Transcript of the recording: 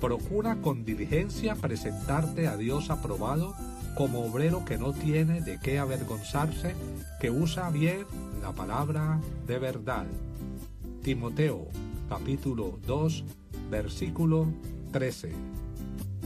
Procura con diligencia presentarte a Dios aprobado como obrero que no tiene de qué avergonzarse, que usa bien la palabra de verdad. Timoteo, capítulo 2, versículo 13.